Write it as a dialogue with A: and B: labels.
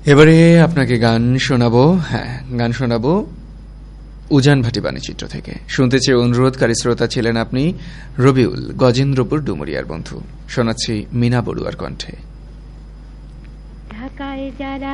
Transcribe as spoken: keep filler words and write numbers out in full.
A: এবারে আপনাকে গান শোনাবো। হ্যাঁ, গান শোনাবো উজান ভাটি বাণীচিত্র থেকে। শুনতে চেয়ে অনুরোধকারী শ্রোতা ছিলেন আপনি রবিউল, গজেন্দ্রপুর ডুমুরিয়ার বন্ধু। শোনাচ্ছি মিনা বড়ুয়ার কণ্ঠে।
B: ঢাকায় যারা